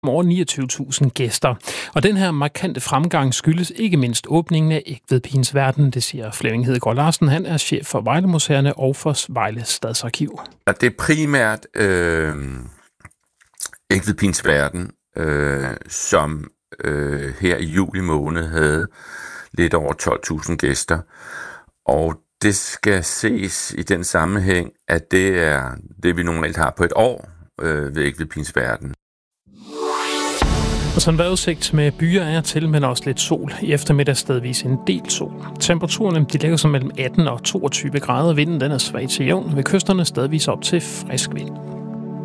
over 29.000 gæster. Og den her markante fremgang skyldes ikke mindst åbningen af Egtvedpigens Verden, det siger Flemming Hedegaard Larsen. Han er chef for Vejle-museerne og for Vejle Stadsarkiv. Og det er primært Egtvedpigens Verden, som her i juli måned havde lidt over 12.000 gæster. Og det skal ses i den sammenhæng, at det er det, vi normalt har på et år ved Egtvedpigens Verden. Og sådan en vejrudsigt med byer er til, men også lidt sol. I eftermiddag stedvis en del sol. Temperaturerne de ligger som mellem 18 og 22 grader. Vinden den er svag til jævn. Ved kysterne stedvis op til frisk vind.